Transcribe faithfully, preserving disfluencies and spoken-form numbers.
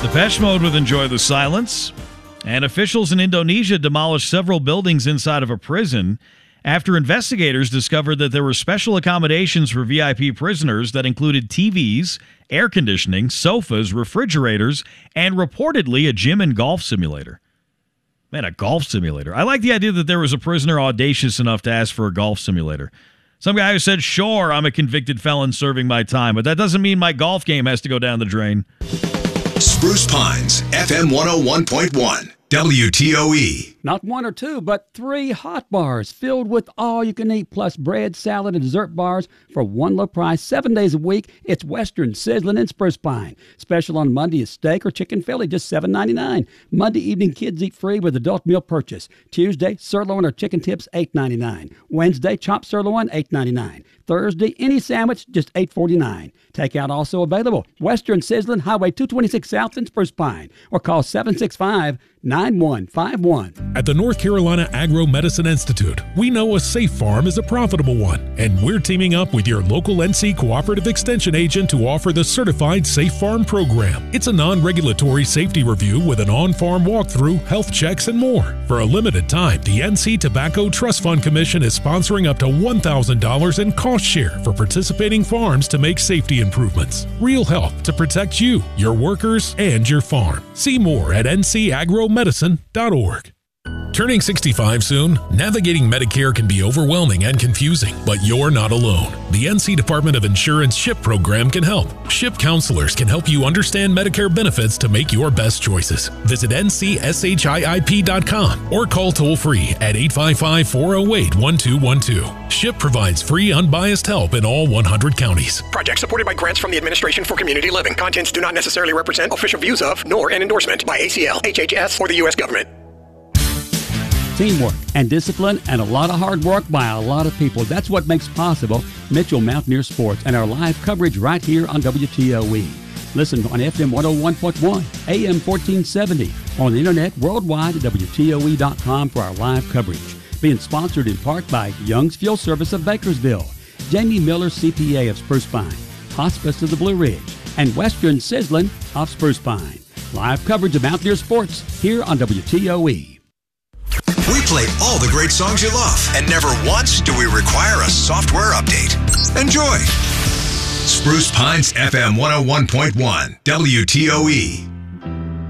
Depeche Mode with Enjoy the Silence. And officials in Indonesia demolished several buildings inside of a prison after investigators discovered that there were special accommodations for V I P prisoners that included T Vs, air conditioning, sofas, refrigerators, and reportedly a gym and golf simulator. Man, a golf simulator. I like the idea that there was a prisoner audacious enough to ask for a golf simulator. Some guy who said, sure, I'm a convicted felon serving my time, but that doesn't mean my golf game has to go down the drain. Spruce Pines, F M one oh one point one, W T O E. Not one or two, but three hot bars filled with all you can eat, plus bread, salad, and dessert bars for one low price, seven days a week. It's Western Sizzling in Spruce Pine. Special on Monday is steak or chicken Philly, just seven ninety-nine. Monday evening, kids eat free with adult meal purchase. Tuesday, sirloin or chicken tips, eight ninety-nine. Wednesday, chopped sirloin, eight ninety-nine. Thursday, any sandwich, just eight forty-nine. Takeout also available. Western Sizzling, Highway two twenty-six South in Spruce Pine, or call seven six five, nine one five one. At the North Carolina Agro-Medicine Institute, we know a safe farm is a profitable one, and we're teaming up with your local N C Cooperative Extension agent to offer the Certified Safe Farm program. It's a non-regulatory safety review with an on-farm walkthrough, health checks, and more. For a limited time, the N C Tobacco Trust Fund Commission is sponsoring up to one thousand dollars in cost share for participating farms to make safety improvements. Real help to protect you, your workers, and your farm. See more at N C agro medicine dot org. Turning sixty-five soon, navigating Medicare can be overwhelming and confusing, but you're not alone. The N C Department of Insurance SHIP program can help. SHIP counselors can help you understand Medicare benefits to make your best choices. Visit N C S H I I P dot com or call toll-free at eight five five, four oh eight, one two one two. SHIP provides free, unbiased help in all one hundred counties. Project supported by grants from the Administration for Community Living. Contents do not necessarily represent official views of, nor an endorsement by A C L, H H S, or the U S government. Teamwork and discipline and a lot of hard work by a lot of people. That's what makes possible Mitchell Mountaineer Sports and our live coverage right here on W T O E. Listen on F M one oh one point one, A M fourteen seventy, on the internet worldwide at W T O E dot com for our live coverage. Being sponsored in part by Young's Fuel Service of Bakersville, Jamie Miller C P A of Spruce Pine, Hospice of the Blue Ridge, and Western Sizzling of Spruce Pine. Live coverage of Mountaineer Sports here on W T O E. We play all the great songs you love, and never once do we require a software update. Enjoy! Spruce Pines F M one oh one point one, W T O E.